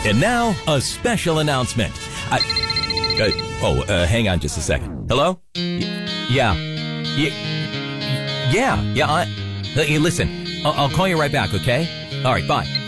And now, a special announcement. Hang on just a second. Hello? Yeah. Hey, listen, I'll call you right back, okay? All right, bye.